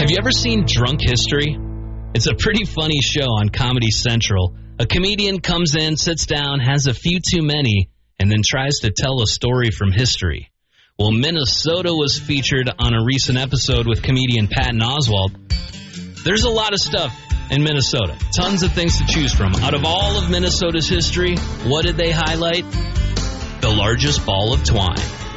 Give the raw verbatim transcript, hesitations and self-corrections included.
Have you ever seen Drunk History? It's a pretty funny show on Comedy Central. A comedian comes in, sits down, has a few too many, and then tries to tell a story from history. Well, Minnesota was featured on a recent episode with comedian Patton Oswalt. There's a lot of stuff in Minnesota. Tons of things to choose from. Out of all of Minnesota's history, what did they highlight? The largest ball of twine.